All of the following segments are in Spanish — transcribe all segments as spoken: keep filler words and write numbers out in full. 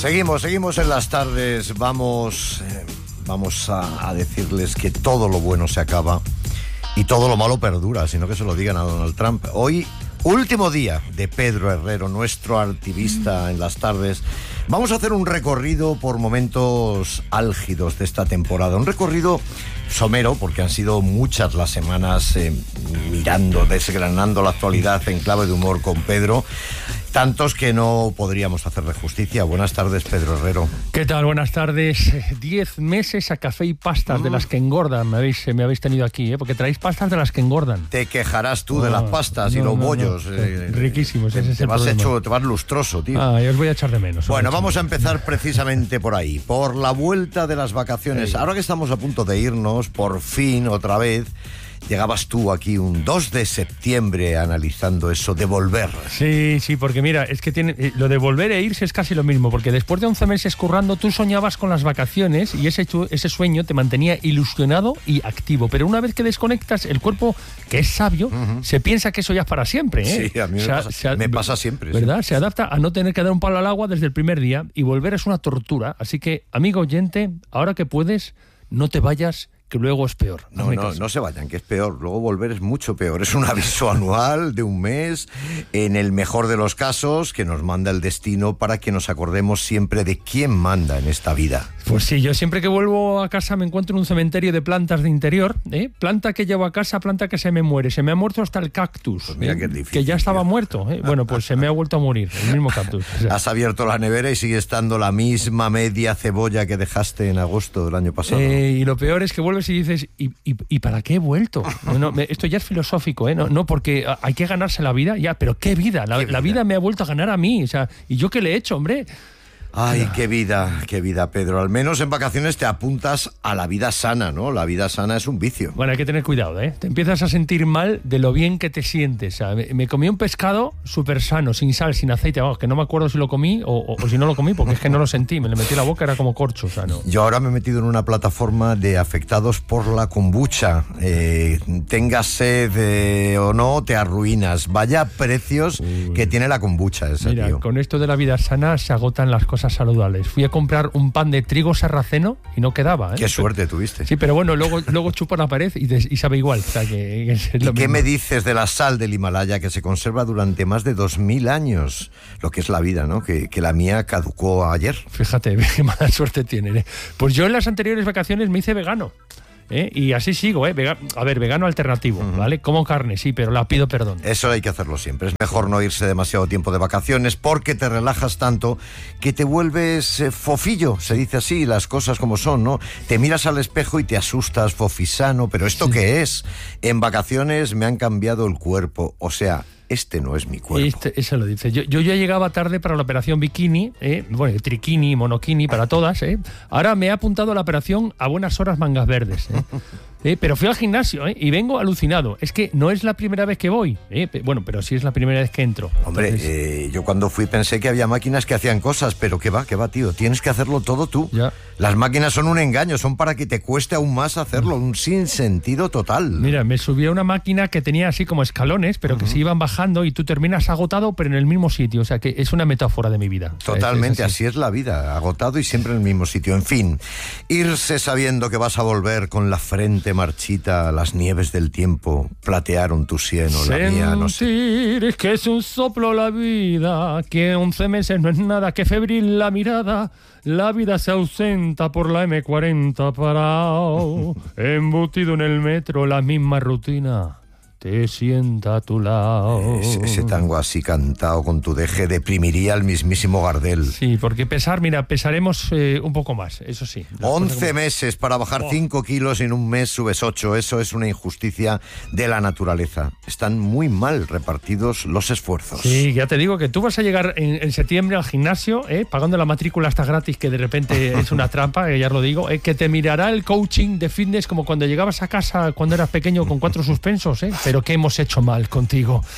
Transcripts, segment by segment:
Seguimos, seguimos en las tardes. Vamos, eh, vamos a, a decirles que todo lo bueno se acaba y todo lo malo perdura, sino que se lo digan a Donald Trump. Hoy, último día de Pedro Herrero, nuestro activista en las tardes. Vamos a hacer un recorrido por momentos álgidos de esta temporada. Un recorrido somero, porque han sido muchas las semanas eh, mirando, desgranando la actualidad en clave de humor con Pedro. Tantos que no podríamos hacerle justicia. Buenas tardes, Pedro Herrero. ¿Qué tal? Buenas tardes. Diez meses a café y pastas mm. de las que engordan. Me habéis, me habéis tenido aquí, ¿eh? Porque traéis pastas de las que engordan. Te quejarás tú oh, de las pastas no, y los no, bollos. No. Eh, Riquísimos, ese te, es te el vas problema. hecho, te vas lustroso, tío. Ah, yo os voy a echar de menos. Bueno, vamos a empezar precisamente por ahí. Por la vuelta de las vacaciones. Sí. Ahora que estamos a punto de irnos, por fin, otra vez... Llegabas tú aquí un dos de septiembre analizando eso de volver. Sí, sí, porque mira, es que tiene, lo de volver e irse es casi lo mismo, porque después de once meses currando tú soñabas con las vacaciones y ese, ese sueño te mantenía ilusionado y activo, pero una vez que desconectas, el cuerpo, que es sabio, uh-huh. se piensa que eso ya es para siempre, ¿eh? Sí, a mí me, se, pasa, se, me pasa siempre. ¿Verdad? Sí. Se adapta a no tener que dar un palo al agua desde el primer día y volver es una tortura, así que, amigo oyente, ahora que puedes, no te vayas, que luego es peor. No, no, no, no se vayan, que es peor. Luego volver es mucho peor. Es un aviso anual de un mes, en el mejor de los casos, que nos manda el destino para que nos acordemos siempre de quién manda en esta vida. Pues sí, yo siempre que vuelvo a casa me encuentro en un cementerio de plantas de interior, ¿eh? Planta que llevo a casa, planta que se me muere. Se me ha muerto hasta el cactus, pues mira ¿eh? que, es difícil, que ya estaba tío. muerto, ¿eh? Bueno, pues se me ha vuelto a morir, el mismo cactus. O sea. Has abierto la nevera y sigue estando la misma media cebolla que dejaste en agosto del año pasado. Eh, y lo peor es que vuelves y dices, ¿y, y, y para qué he vuelto? No, no, me, esto ya es filosófico, ¿eh? No, no, porque hay que ganarse la vida, ya, pero ¿qué vida? La, ¿Qué vida? La vida me ha vuelto a ganar a mí, o sea, ¿y yo qué le he hecho, hombre? Ay, qué vida, qué vida, Pedro. Al menos en vacaciones te apuntas a la vida sana, ¿no? La vida sana es un vicio. Bueno, hay que tener cuidado, ¿eh? Te empiezas a sentir mal de lo bien que te sientes. O sea, me, me comí un pescado súper sano, sin sal, sin aceite. Vamos, que no me acuerdo si lo comí o, o, o si no lo comí, porque es que no lo sentí. Me lo metí en la boca, era como corcho, o sea, no. Yo ahora me he metido en una plataforma de afectados por la kombucha. Eh, tengas sed eh, o no, te arruinas. Vaya precios Uy. que tiene la kombucha esa, Mira, tío. Con esto de la vida sana se agotan las cosas saludables. Fui a comprar un pan de trigo sarraceno y no quedaba, ¿eh? Qué suerte tuviste. Sí, pero bueno, luego, luego chupa la pared y, te, y sabe igual. O sea, que es ¿Y lo qué mismo. me dices de la sal del Himalaya que se conserva durante más de dos mil años? Lo que es la vida, ¿no? Que, que la mía caducó ayer. Fíjate, qué mala suerte tienen, ¿eh? Pues yo en las anteriores vacaciones me hice vegano. ¿Eh? Y así sigo, ¿eh? Vega- a ver, vegano alternativo, uh-huh. ¿vale? Como carne, sí, pero la pido perdón. Eso hay que hacerlo siempre. Es mejor no irse demasiado tiempo de vacaciones porque te relajas tanto que te vuelves eh, fofillo, se dice así, las cosas como son, ¿no? Te miras al espejo y te asustas, fofisano, pero ¿esto sí. qué es? En vacaciones me han cambiado el cuerpo, o sea... Este no es mi cuerpo. Este, eso lo dice. Yo, yo ya llegaba tarde para la operación bikini, ¿eh? Bueno, triquini, monokini, para todas, ¿eh? Ahora me he apuntado a la operación a buenas horas mangas verdes, ¿eh? Eh, pero fui al gimnasio, ¿eh? Y vengo alucinado. Es que no es la primera vez que voy, ¿eh? Bueno, pero sí es la primera vez que entro. Hombre, Entonces... eh, yo cuando fui pensé que había máquinas que hacían cosas, pero qué va, qué va, tío. Tienes que hacerlo todo tú. Ya. Las máquinas son un engaño, son para que te cueste aún más hacerlo, un sinsentido total. Mira, me subí a una máquina que tenía así como escalones, pero uh-huh. que se iban bajando y tú terminas agotado, pero en el mismo sitio. O sea, que es una metáfora de mi vida. Totalmente, o sea, es, es así así. es la vida, agotado y siempre en el mismo sitio. En fin, irse sabiendo que vas a volver con la frente marchita, las nieves del tiempo platearon tu sien o la mía, no sé. Sentir que es un soplo la vida, que once meses no es nada, que febril la mirada, la vida se ausenta por la eme cuarenta parado, embutido en el metro, la misma rutina. Te sienta a tu lado. Ese, ese tango así cantado con tu deje deprimiría al mismísimo Gardel. Sí, porque pesar, mira, pesaremos eh, un poco más, eso sí. once como... meses para bajar cinco oh. kilos y en un mes subes ocho. Eso es una injusticia de la naturaleza. Están muy mal repartidos los esfuerzos. Sí, ya te digo que tú vas a llegar en, en septiembre al gimnasio, eh, pagando la matrícula hasta gratis, que de repente es una trampa, eh, ya lo digo, eh, que te mirará el coaching de fitness como cuando llegabas a casa cuando eras pequeño con cuatro suspensos, eh. Pero ¿qué hemos hecho mal contigo?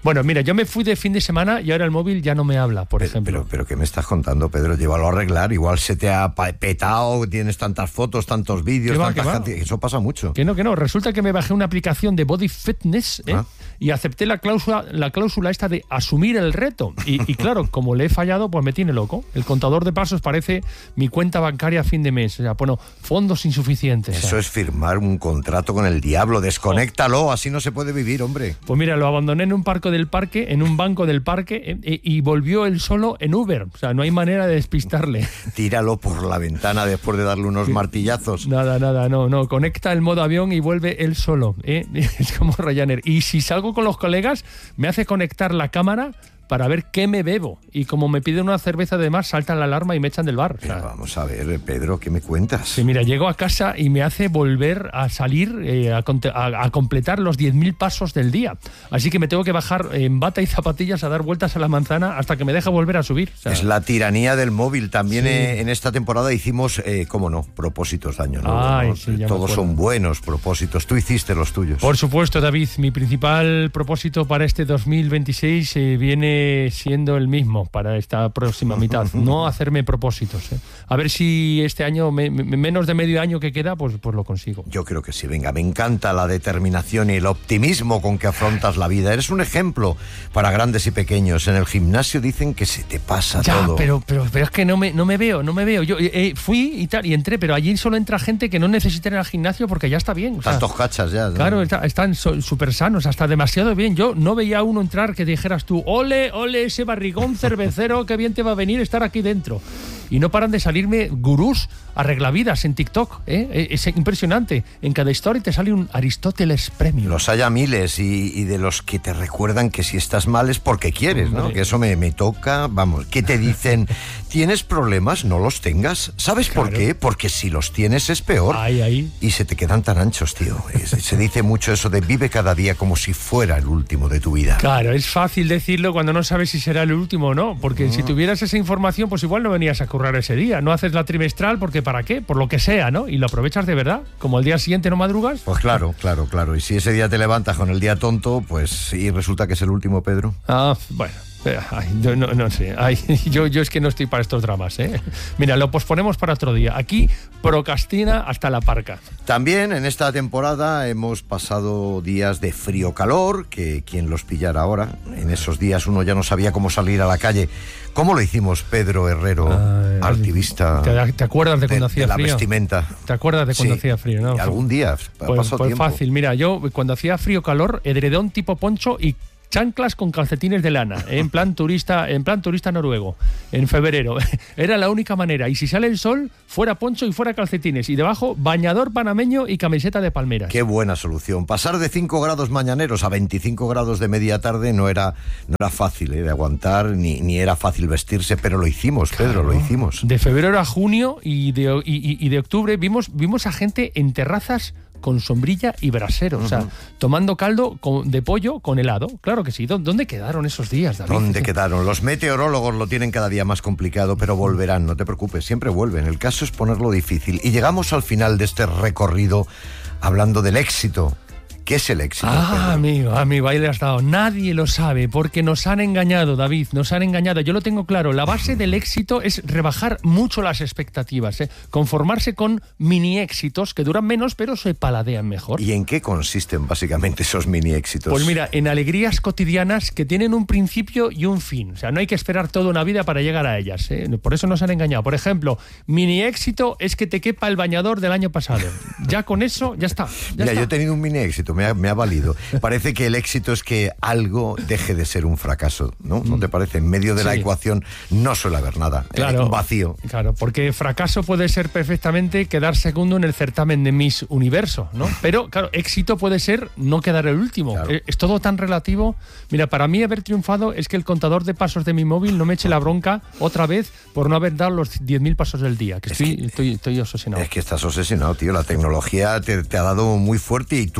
Bueno, mira, yo me fui de fin de semana y ahora el móvil ya no me habla, por pero, ejemplo. Pero, pero ¿qué me estás contando, Pedro? Llévalo a arreglar. Igual se te ha petado, tienes tantas fotos, tantos vídeos, va, tantas cantidades. Eso pasa mucho. Que no, que no. Resulta que me bajé una aplicación de Body Fitness ¿eh? ¿Ah? y acepté la cláusula, la cláusula esta de asumir el reto. Y, y claro, como le he fallado, pues me tiene loco. El contador de pasos parece mi cuenta bancaria a fin de mes. O sea, bueno, fondos insuficientes. Eso o sea. es firmar un contrato con el diablo. Desconéctalo, así no se puede vivir, hombre. Pues mira, lo abandoné en un parque del parque, en un banco del parque, eh, y volvió él solo en Uber. O sea, no hay manera de despistarle. Tíralo por la ventana después de darle unos martillazos. Nada, nada, no, no. Conecta el modo avión y vuelve él solo. ¿eh? Es como Ryanair. Y si salgo con los colegas, me hace conectar la cámara para ver qué me bebo. Y como me piden una cerveza de más, saltan la alarma y me echan del bar. Pero o sea, vamos a ver, Pedro, ¿qué me cuentas? Sí, mira, llego a casa y me hace volver a salir eh, a, a, a completar los diez mil pasos del día. Así que me tengo que bajar en bata y zapatillas a dar vueltas a la manzana hasta que me deja volver a subir. O sea, es la tiranía del móvil. También sí. eh, en esta temporada hicimos, eh, cómo no, propósitos de año nuevo. Ay, ¿no? sí, ya Todos son buenos propósitos. Tú hiciste los tuyos. Por supuesto, David. Mi principal propósito para este dos mil veintiséis eh, viene siendo el mismo para esta próxima mitad, no hacerme propósitos. ¿eh? A ver si este año, me, me, menos de medio año que queda, pues, pues lo consigo. Yo creo que sí, venga, me encanta la determinación y el optimismo con que afrontas la vida. Eres un ejemplo para grandes y pequeños. En el gimnasio dicen que se te pasa ya, todo. Pero, pero, pero es que no me, no me veo, no me veo. Yo eh, fui y tal, y entré, pero allí solo entra gente que no necesita ir al gimnasio porque ya está bien. O sea, tantos cachas ya. ¿no? Claro, está, están súper sanos, hasta demasiado bien. Yo no veía a uno entrar que dijeras tú, ole, ole, ese barrigón cervecero, qué bien te va a venir estar aquí dentro. Y no paran de salirme gurús arreglavidas en TikTok. ¿eh? Es impresionante. En cada story te sale un Aristóteles Premium. Los haya miles y, y de los que te recuerdan que si estás mal es porque quieres, ¿no? Hombre. Que eso me, me toca, vamos, que te dicen, ¿tienes problemas? No los tengas. ¿Sabes claro. por qué? Porque si los tienes es peor. Ahí, ahí. Y se te quedan tan anchos, tío. Es, se dice mucho eso de vive cada día como si fuera el último de tu vida. Claro, es fácil decirlo cuando no sabes si será el último o no, porque mm. si tuvieras esa información, pues igual no venías a currar ese día. No haces la trimestral porque ¿para qué? Por lo que sea, ¿no? Y lo aprovechas de verdad. Como al día siguiente no madrugas. Pues claro, claro, claro. Y si ese día te levantas con el día tonto, pues sí, resulta que es el último, Pedro. Ah, bueno. Ay, yo no, no sé. Ay, yo, yo es que no estoy para estos dramas, ¿eh? Mira, lo posponemos para otro día. Aquí procrastina hasta la parca. También en esta temporada hemos pasado días de frío-calor, que quien los pillara ahora. En esos días uno ya no sabía cómo salir a la calle. ¿Cómo lo hicimos, Pedro Herrero, Ay, activista? ¿Te, ¿Te acuerdas de cuando de, hacía de la frío? vestimenta. ¿Te acuerdas de cuando sí. hacía frío? ¿No? Y algún día. Ha pues pasado pues tiempo. Fácil. Mira, yo cuando hacía frío-calor, edredón tipo poncho y chanclas con calcetines de lana, en plan turista, en plan turista noruego, en febrero. Era la única manera. Y si sale el sol, fuera poncho y fuera calcetines. Y debajo, bañador panameño y camiseta de palmeras. Qué buena solución. Pasar de cinco grados mañaneros a veinticinco grados de media tarde no era, no era fácil ¿eh? de aguantar, ni, ni era fácil vestirse, pero lo hicimos, Pedro, claro. lo hicimos. De febrero a junio y de, y, y de octubre vimos, vimos a gente en terrazas con sombrilla y brasero, uh-huh. o sea, tomando caldo con, de pollo con helado. Claro que sí. ¿Dónde quedaron esos días, David? ¿Dónde quedaron? Los meteorólogos lo tienen cada día más complicado, pero volverán, no te preocupes, siempre vuelven. El caso es ponerlo difícil. Y llegamos al final de este recorrido hablando del éxito. ¿Qué es el éxito? Ah, Pedro? amigo, amigo, ahí le has dado. Nadie lo sabe porque nos han engañado, David, nos han engañado. Yo lo tengo claro. La base del éxito es rebajar mucho las expectativas, ¿eh? Conformarse con mini éxitos que duran menos pero se paladean mejor. ¿Y en qué consisten básicamente esos mini éxitos? Pues mira, en alegrías cotidianas que tienen un principio y un fin. O sea, no hay que esperar toda una vida para llegar a ellas, ¿eh? Por eso nos han engañado. Por ejemplo, mini éxito es que te quepa el bañador del año pasado. Ya con eso, ya está. Ya mira, está. yo he tenido un mini éxito. Me ha, me ha valido. Parece que el éxito es que algo deje de ser un fracaso, ¿no? ¿No te parece? En medio de sí. la ecuación no suele haber nada. Claro, un vacío. Claro, porque fracaso puede ser perfectamente quedar segundo en el certamen de Miss Universo, ¿no? Pero, claro, éxito puede ser no quedar el último. Claro. Es todo tan relativo. Mira, para mí haber triunfado es que el contador de pasos de mi móvil no me eche la bronca otra vez por no haber dado los diez mil pasos del día, que, estoy, que estoy, estoy obsesionado. Es que estás obsesionado, tío. La tecnología te, te ha dado muy fuerte y tú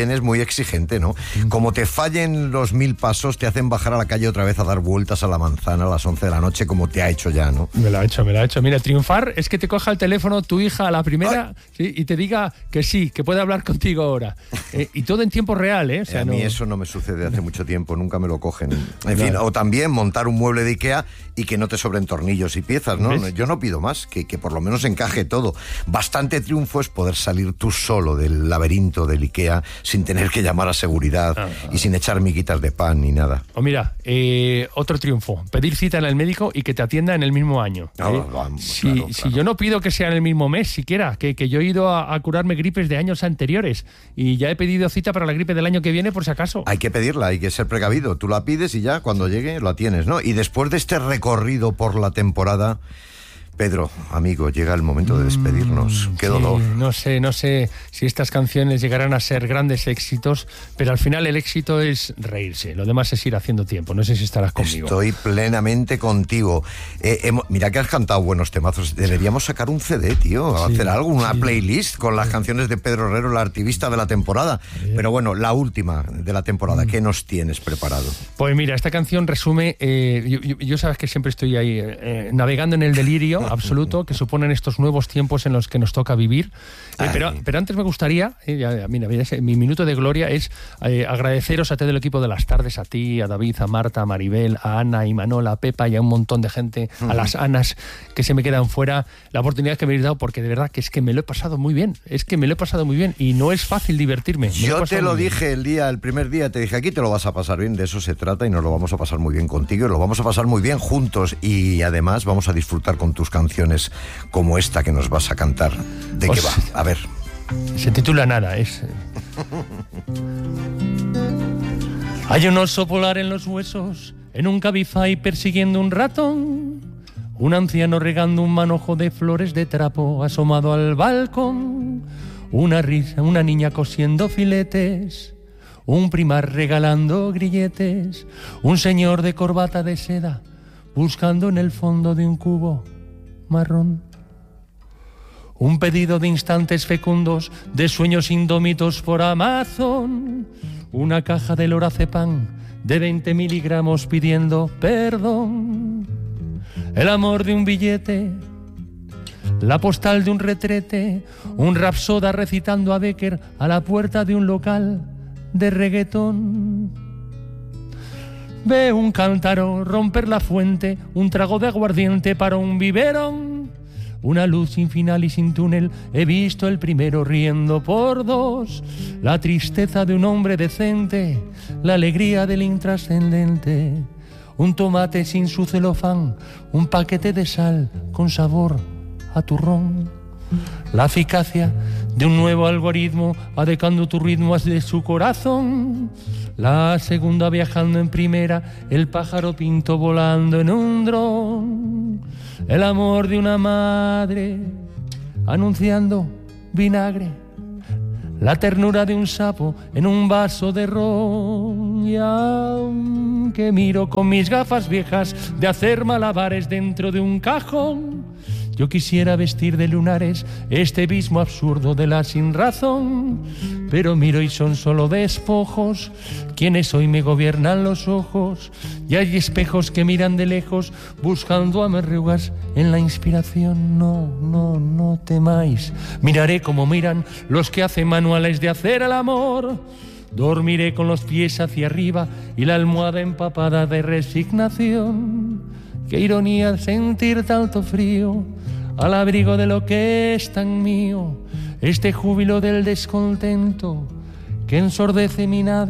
también es muy exigente, ¿no? Como te fallen los mil pasos, te hacen bajar a la calle otra vez a dar vueltas a la manzana a las once de la noche, como te ha hecho ya, ¿no? Me lo ha hecho, me lo ha hecho. Mira, triunfar es que te coja el teléfono tu hija a la primera, ¿sí? Y te diga que sí, que puede hablar contigo ahora. Eh, y todo en tiempo real, ¿eh? O sea, a mí no... eso no me sucede hace mucho tiempo, nunca me lo cogen. En Claro. fin, o también montar un mueble de Ikea y que no te sobren tornillos y piezas, ¿no? ¿Ves? Yo no pido más, que, que por lo menos encaje todo. Bastante triunfo es poder salir tú solo del laberinto del Ikea sin tener que llamar a seguridad Ah. y sin echar miguitas de pan ni nada. O mira, eh, otro triunfo, pedir cita en el médico y que te atienda en el mismo año. Ah, ¿eh? vamos, si, claro, si claro. yo no pido que sea en el mismo mes siquiera, que, que yo he ido a, a curarme gripes de años anteriores y ya he pedido cita para la gripe del año que viene por si acaso. Hay que pedirla, hay que ser precavido. Tú la pides y ya cuando llegue la tienes, ¿no? Y después de este recorrido por la temporada, Pedro, amigo, llega el momento de despedirnos. Qué Sí, dolor. no sé, no sé si estas canciones llegarán a ser grandes éxitos, pero al final el éxito es reírse, lo demás es ir haciendo tiempo. No sé si estarás conmigo. Estoy plenamente contigo. Eh, hemo- mira que has cantado buenos temazos. Deberíamos sacar un C D, tío. Sí, hacer algo, una sí. playlist con las canciones de Pedro Herrero, el artista de la temporada. Pero bueno, la última de la temporada. ¿Qué nos tienes preparado? Pues mira, esta canción resume, eh, yo, yo- yo sabes que siempre estoy ahí eh, navegando en el delirio absoluto que suponen estos nuevos tiempos en los que nos toca vivir. Eh, pero, pero antes me gustaría, eh, ya, ya, mira, mira, ese- mi minuto de gloria es eh, agradeceros a todo el equipo de las tardes, a ti, a David, a Marta, a Maribel, a Ana, a Imanol, a Pepa y a un montón de gente, a las Anas que se me quedan fuera, la oportunidad que me habéis dado, porque de verdad que es que me lo he pasado muy bien, es que me lo he pasado muy bien y no es fácil divertirme. me he Yo pasado te lo muy bien. dije el día, el primer día, te dije, aquí te lo vas a pasar bien, de eso se trata y nos lo vamos a pasar muy bien contigo y lo vamos a pasar muy bien juntos y además vamos a disfrutar con tus canciones como esta que nos vas a cantar. ¿De Pues- qué va? A ver. Se titula Nada, es... Hay un oso polar en los huesos, en un Cabify persiguiendo un ratón, un anciano regando un manojo de flores de trapo asomado al balcón, una risa, una niña cosiendo filetes, un primar regalando grilletes, un señor de corbata de seda buscando en el fondo de un cubo marrón. Un pedido de instantes fecundos, de sueños indómitos por Amazon. Una caja de lorazepam de veinte miligramos pidiendo perdón. El amor de un billete, la postal de un retrete, un rapsoda recitando a Becker a la puerta de un local de reggaetón. Ve un cántaro romper la fuente, un trago de aguardiente para un biberón. Una luz sin final y sin túnel, he visto el primero riendo por dos. La tristeza de un hombre decente, la alegría del intrascendente. Un tomate sin su celofán, un paquete de sal con sabor a turrón. La eficacia de un nuevo algoritmo, adecuando tu ritmo de su corazón. La segunda viajando en primera, el pájaro pinto volando en un dron. El amor de una madre anunciando vinagre. La ternura de un sapo en un vaso de ron. Y aunque miro con mis gafas viejas de hacer malabares dentro de un cajón, yo quisiera vestir de lunares este abismo absurdo de la sinrazón. Pero miro y son solo despojos, quienes hoy me gobiernan los ojos. Y hay espejos que miran de lejos, buscando amarrugas en la inspiración. No, no, no temáis, miraré como miran los que hacen manuales de hacer el amor. Dormiré con los pies hacia arriba y la almohada empapada de resignación. Qué ironía sentir tanto frío al abrigo de lo que es tan mío, este júbilo del descontento que ensordece mi nada.